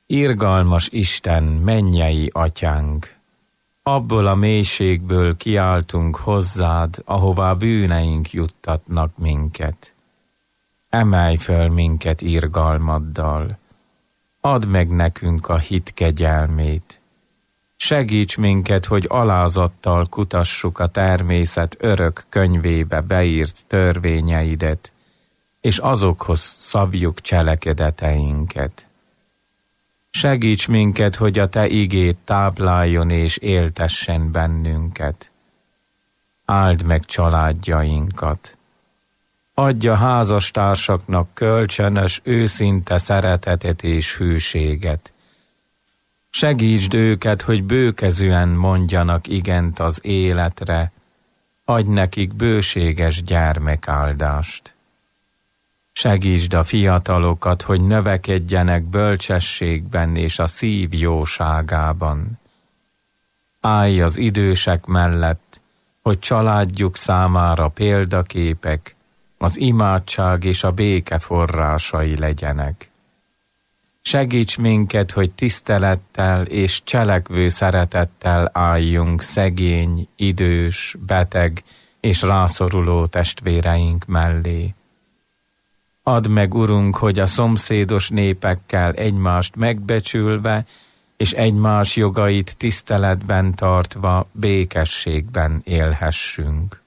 Irgalmas Isten, mennyei atyánk, abból a mélységből kiáltunk hozzád, ahová bűneink juttatnak minket. Emelj föl minket irgalmaddal, add meg nekünk a hit kegyelmét. Segíts minket, hogy alázattal kutassuk a természet örök könyvébe beírt törvényeidet, és azokhoz szabjuk cselekedeteinket. Segíts minket, hogy a te igéd tápláljon és éltessen bennünket. Áld meg családjainkat. Adj a házastársaknak kölcsönös, őszinte szeretetet és hűséget. Segítsd őket, hogy bőkezűen mondjanak igent az életre, adj nekik bőséges gyermekáldást. Segítsd a fiatalokat, hogy növekedjenek bölcsességben és a szív jóságában. Állj az idősek mellett, hogy családjuk számára példaképek, az imádság és a béke forrásai legyenek. Segíts minket, hogy tisztelettel és cselekvő szeretettel álljunk szegény, idős, beteg és rászoruló testvéreink mellé. Add meg, Urunk, hogy a szomszédos népekkel egymást megbecsülve és egymás jogait tiszteletben tartva békességben élhessünk.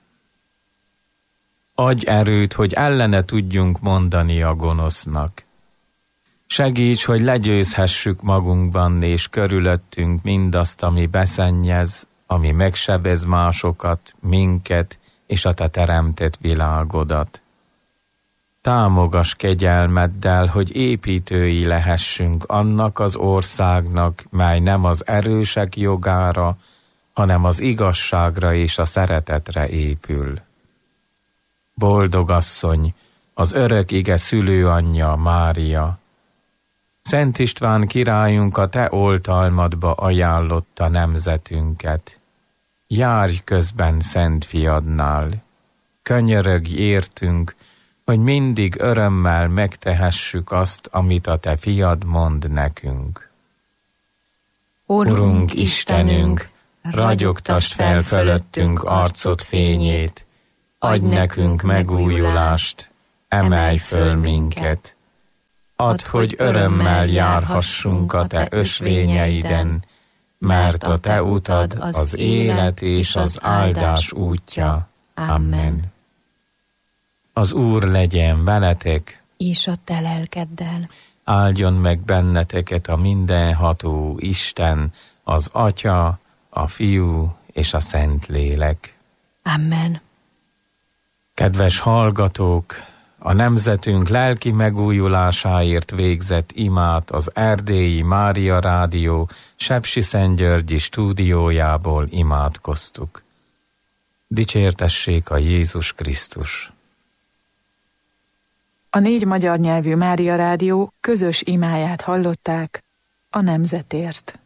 Adj erőt, hogy ellene tudjunk mondani a gonosznak. Segíts, hogy legyőzhessük magunkban és körülöttünk mindazt, ami beszennyez, ami megsebez másokat, minket és a te teremtett világodat. Támogass kegyelmeddel, hogy építői lehessünk annak az országnak, mely nem az erősek jogára, hanem az igazságra és a szeretetre épül. Boldog asszony, az örök ige szülőanyja Mária, Szent István királyunk a te oltalmadba ajánlotta nemzetünket. Járj közben Szent Fiadnál, könyörögj értünk, hogy mindig örömmel megtehessük azt, amit a te fiad mond nekünk. Urunk Istenünk, ragyogtasd fel fölöttünk arcod fényét, adj nekünk megújulást, emelj föl minket. Add, hogy örömmel járhassunk a te ösvényeiden, mert a te utad az élet és az áldás útja. Amen. Az Úr legyen veletek, És a te lelkeddel. áldjon meg benneteket a mindenható Isten, az Atya, a Fiú és a Szentlélek. Amen. Kedves hallgatók, a nemzetünk lelki megújulásáért végzett imát az Erdélyi Mária Rádió Sepsiszentgyörgyi stúdiójából imádkoztuk. Dicsértessék a Jézus Krisztus! A 4 magyar nyelvű Mária Rádió közös imáját hallották a nemzetért.